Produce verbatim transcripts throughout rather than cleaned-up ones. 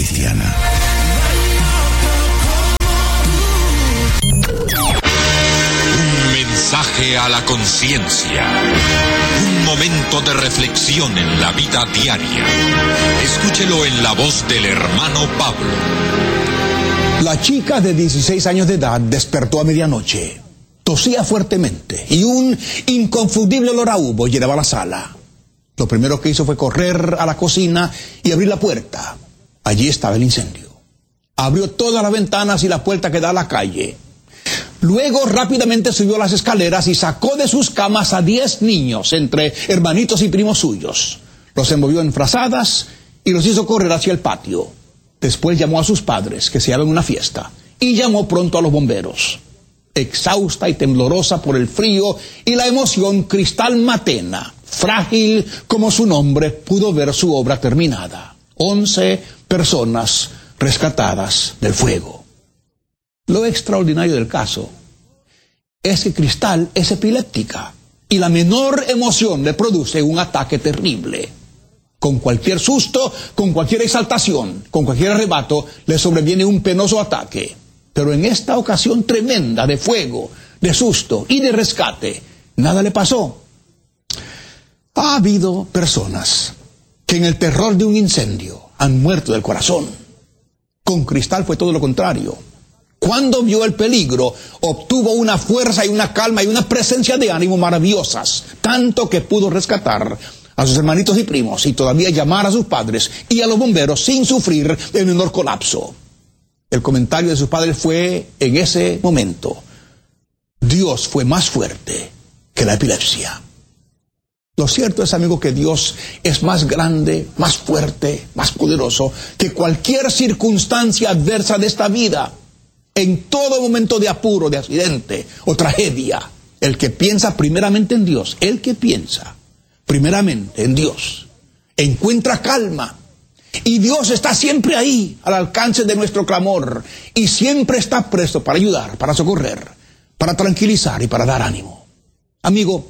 cristiana. Un mensaje a la conciencia. Un momento de reflexión en la vida diaria. Escúchelo en la voz del hermano Pablo. La chica de dieciséis años de edad despertó a medianoche. Tosía fuertemente y un inconfundible olor a humo llenaba la sala. Lo primero que hizo fue correr a la cocina y abrir la puerta. Allí estaba el incendio. Abrió todas las ventanas y la puerta que da a la calle. Luego rápidamente subió las escaleras y sacó de sus camas a diez niños, entre hermanitos y primos suyos. Los envolvió en frazadas y los hizo correr hacia el patio. Después llamó a sus padres, que se hallaban en una fiesta, y llamó pronto a los bomberos. Exhausta y temblorosa por el frío y la emoción, Cristal Matena, frágil como su nombre, pudo ver su obra terminada. Once personas rescatadas del fuego. Lo extraordinario del caso es que Cristal es epiléptica y la menor emoción le produce un ataque terrible. Con cualquier susto, con cualquier exaltación, con cualquier arrebato, le sobreviene un penoso ataque. Pero en esta ocasión tremenda de fuego, de susto y de rescate, nada le pasó. Ha habido personas que en el terror de un incendio han muerto del corazón. Con Cristal fue todo lo contrario. Cuando vio el peligro, obtuvo una fuerza y una calma y una presencia de ánimo maravillosas, tanto que pudo rescatar a sus hermanitos y primos y todavía llamar a sus padres y a los bomberos sin sufrir el menor colapso. El comentario de sus padres fue, en ese momento, Dios fue más fuerte que la epilepsia. Lo cierto es, amigo, que Dios es más grande, más fuerte, más poderoso que cualquier circunstancia adversa de esta vida. En todo momento de apuro, de accidente o tragedia, el que piensa primeramente en Dios, el que piensa primeramente en Dios, encuentra calma. Y Dios está siempre ahí, al alcance de nuestro clamor, y siempre está presto para ayudar, para socorrer, para tranquilizar y para dar ánimo. Amigo,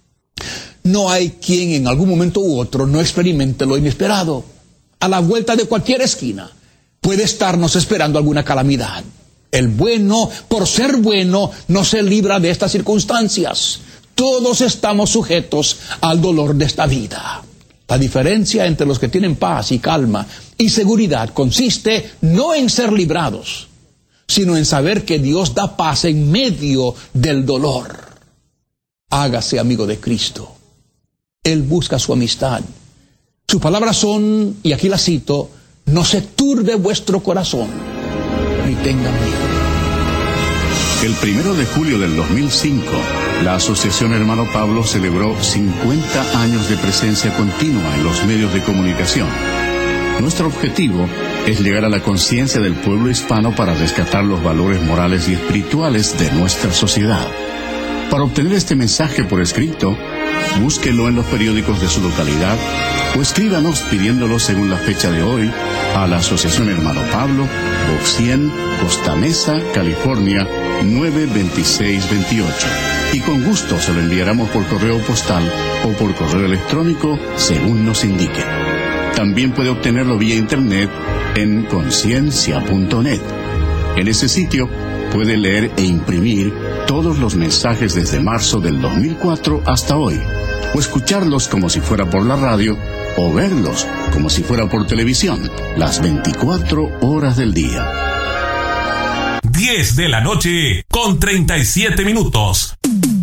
no hay quien en algún momento u otro no experimente lo inesperado. A la vuelta de cualquier esquina puede estarnos esperando alguna calamidad. El bueno, por ser bueno, no se libra de estas circunstancias. Todos estamos sujetos al dolor de esta vida. La diferencia entre los que tienen paz y calma y seguridad consiste no en ser librados, sino en saber que Dios da paz en medio del dolor. Hágase amigo de Cristo. Él busca su amistad. Sus palabras son, y aquí las cito, no se turbe vuestro corazón, ni tenga miedo. El primero de julio del dos mil cinco, la Asociación Hermano Pablo celebró cincuenta años de presencia continua en los medios de comunicación. Nuestro objetivo es llegar a la conciencia del pueblo hispano para rescatar los valores morales y espirituales de nuestra sociedad. Para obtener este mensaje por escrito, búsquelo en los periódicos de su localidad o escríbanos pidiéndolo según la fecha de hoy a la Asociación Hermano Pablo, Box cien, Costa Mesa, California, nueve veintiséis veintiocho. Y con gusto se lo enviaremos por correo postal o por correo electrónico según nos indique. También puede obtenerlo vía internet en conciencia punto net. En ese sitio puede leer e imprimir todos los mensajes desde marzo del dos mil cuatro hasta hoy, o escucharlos como si fuera por la radio, o verlos como si fuera por televisión, las veinticuatro horas del día. diez de la noche con treinta y siete minutos.